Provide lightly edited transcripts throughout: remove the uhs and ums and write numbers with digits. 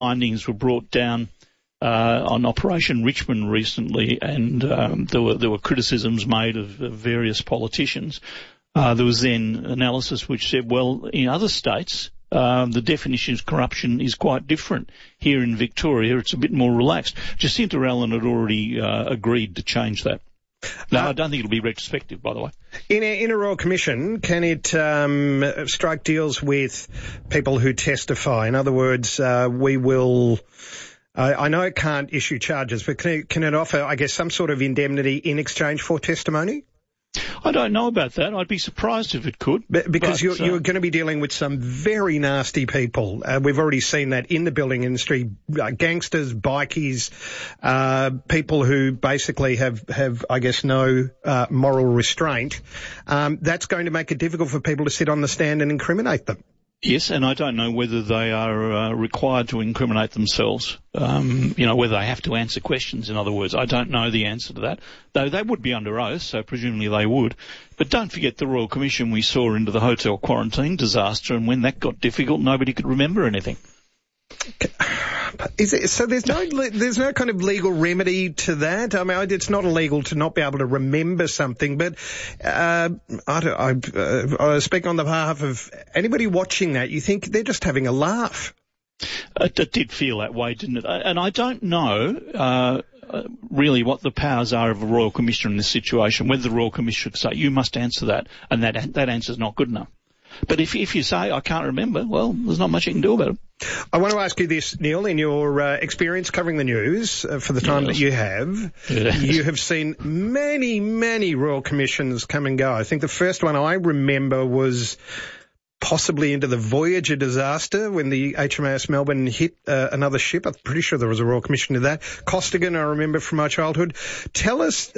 findings were brought down on Operation Richmond recently, and there were criticisms made of various politicians. There was then analysis which said, well, in other states, the definition of corruption is quite different. Here in Victoria, it's a bit more relaxed. Jacinta Allen had already agreed to change that. No, I don't think it'll be retrospective, by the way. In a Royal Commission, can it strike deals with people who testify? In other words, we will... I know it can't issue charges, but can it offer, I guess, some sort of indemnity in exchange for testimony? I don't know about that. I'd be surprised if it could. Because you're going to be dealing with some very nasty people. We've already seen that in the building industry. Gangsters, bikies, people who basically have I guess, no moral restraint. That's going to make it difficult for people to sit on the stand and incriminate them. Yes, and I don't know whether they are required to incriminate themselves, whether they have to answer questions, in other words. I don't know the answer to that, though they would be under oath, so presumably they would. But don't forget the Royal Commission we saw into the hotel quarantine disaster, and when that got difficult, nobody could remember anything. So there's no kind of legal remedy to that? I mean, it's not illegal to not be able to remember something, but I speak on the behalf of anybody watching that. You think they're just having a laugh. It did feel that way, didn't it? And I don't know really what the powers are of a Royal Commissioner in this situation, whether the Royal Commissioner should say, you must answer that, and that answer's not good enough. But if you say, I can't remember, well, there's not much you can do about it. I want to ask you this, Neil, in your experience covering the news for the time that you have, you have seen many, many Royal Commissions come and go. I think the first one I remember was possibly into the Voyager disaster when the HMAS Melbourne hit another ship. I'm pretty sure there was a Royal Commission to that. Costigan, I remember from my childhood. Tell us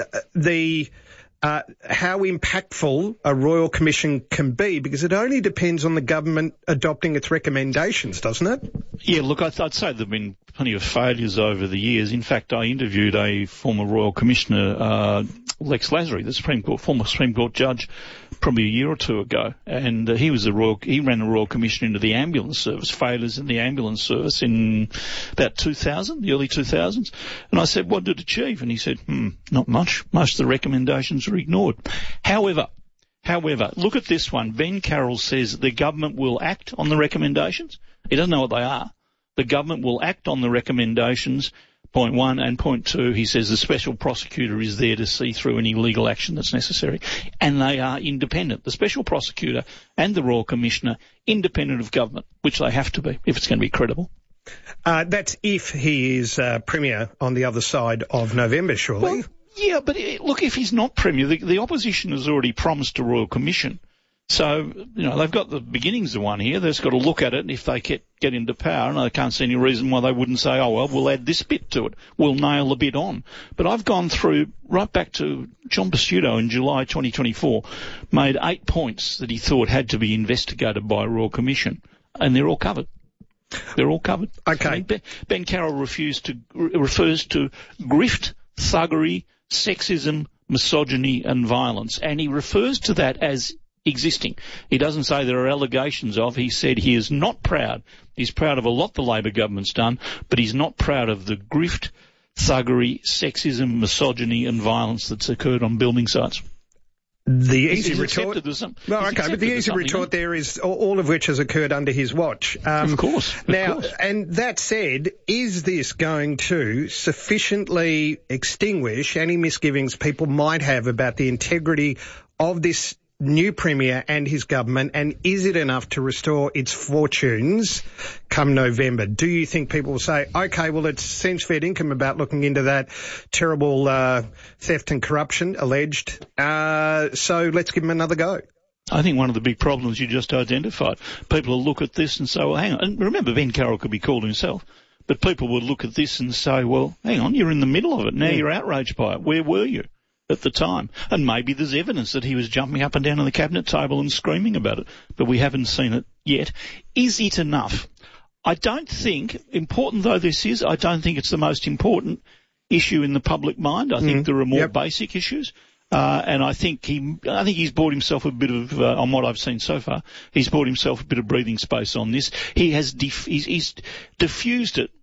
how impactful a Royal Commission can be, because it only depends on the government adopting its recommendations, doesn't it? Yeah, look, I'd say there have been plenty of failures over the years. In fact, I interviewed a former Royal Commissioner, Lex Lasry, the former Supreme Court judge, probably a year or two ago, and he ran the Royal Commission into the ambulance service, failures in the ambulance service in about 2000, the early 2000s. And I said, what did it achieve? And he said, not much. Most of the recommendations were ignored. However, look at this one. Ben Carroll says the government will act on the recommendations. He doesn't know what they are. The government will act on the recommendations, point one, and point two, he says the special prosecutor is there to see through any legal action that's necessary. And they are independent. The special prosecutor and the Royal Commissioner, independent of government, which they have to be if it's going to be credible. That's if he is Premier on the other side of November, surely. Well, yeah, but look, if he's not Premier, the opposition has already promised a Royal Commission. So, they've got the beginnings of one here. They've got to look at it, and if they get into power, and I can't see any reason why they wouldn't say, oh, well, we'll add this bit to it. We'll nail the bit on. But I've gone through right back to John Pesutto in July 2024, made 8 points that he thought had to be investigated by a Royal Commission, and they're all covered. They're all covered. Okay. I mean, Ben Carroll refers to grift, thuggery, sexism, misogyny and violence, and he refers to that as existing. He doesn't say there are allegations of. He said he is not proud. He's proud of a lot the Labor government's done, but he's not proud of the grift, thuggery, sexism, misogyny and violence that's occurred on building sites. The easy retort. But the easy retort there is all of which has occurred under his watch. Of course. Now, and that said, is this going to sufficiently extinguish any misgivings people might have about the integrity of this new Premier and his government, and is it enough to restore its fortunes come November? Do you think people will say, okay, well, it seems fair income about looking into that terrible theft and corruption alleged, so let's give them another go? I think one of the big problems you just identified, people will look at this and say, well, hang on, and remember Ben Carroll could be called himself, but people would look at this and say, well, hang on, you're in the middle of it, now you're outraged by it, where were you at the time? And maybe there's evidence that he was jumping up and down on the cabinet table and screaming about it, but we haven't seen it yet. Is it enough? I don't think, important though this is, I don't think it's the most important issue in the public mind. I think there are more basic issues. And I think he's bought himself a bit of, on what I've seen so far, he's bought himself a bit of breathing space on this. He's diffused it